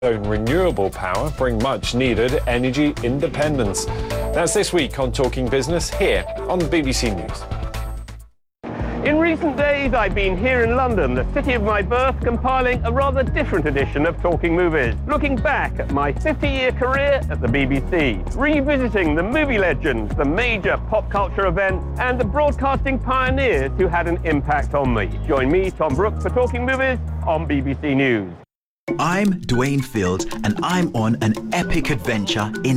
own renewable power bring much needed energy independence. That's this week on Talking Business here on BBC News. In recent days, I've been here in London, the city of my birth, compiling a rather different edition of Talking Movies, looking back at my 50-year career at the BBC, revisiting the movie legends, the major pop culture events, and the broadcasting pioneers who had an impact on me. Join me, Tom Brooks, for Talking Movies on BBC News. I'm Dwayne Field, and I'm on an epic adventure in